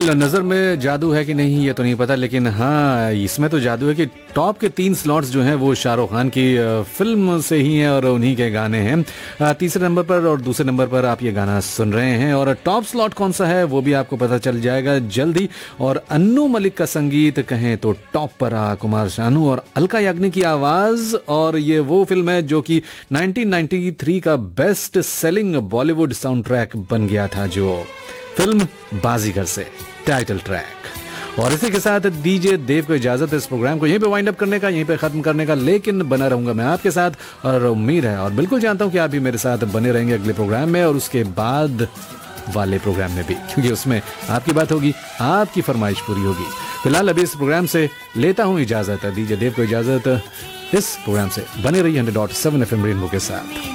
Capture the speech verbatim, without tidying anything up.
नजर में जादू है कि नहीं ये तो नहीं पता, लेकिन हाँ इसमें तो जादू है कि टॉप के तीन स्लॉट्स जो हैं वो शाहरुख खान की फिल्म से ही हैं और उन्हीं के गाने हैं। तीसरे नंबर पर और दूसरे नंबर पर आप ये गाना सुन रहे हैं और टॉप स्लॉट कौन सा है वो भी आपको पता चल जाएगा जल्दी। और अन्नू मलिक का संगीत कहें तो टॉप पर आ, कुमार शानू और अलका याग्निक की आवाज। और ये वो फिल्म है जो कि नाइनटीन नाइंटी थ्री का best selling Bollywood sound track बन गया था, जो फिल्म बाजीगर से टाइटल ट्रैक। और इसी के साथ दीजिए देव को इजाजत इस प्रोग्राम को यहीं पे वाइंड अप करने का, यहीं पे खत्म करने का, लेकिन बना रहूंगा मैं आपके साथ और उम्मीद है और बिल्कुल जानता हूं कि आप भी मेरे साथ बने रहेंगे अगले प्रोग्राम में और उसके बाद वाले प्रोग्राम में भी, क्योंकि उसमें आपकी बात होगी, आपकी फरमाइश पूरी होगी। फिलहाल अभी इस प्रोग्राम से लेता हूं इजाजत, दीजिए देव को इजाजत। इस प्रोग्राम से बने रहिए hundred dot seven F M rainbow के साथ।